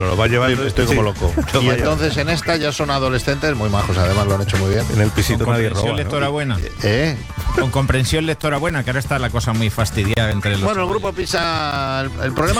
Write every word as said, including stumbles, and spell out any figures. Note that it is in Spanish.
Lo va llevando, estoy como loco. Y entonces en esta ya son adolescentes muy majos, además lo han hecho muy bien. En el pisito Con nadie comprensión roba, lectora ¿no? buena. ¿Eh? Con comprensión lectora buena, que ahora está la cosa muy fastidiada entre los... Bueno, el grupo Pisa, el, el problema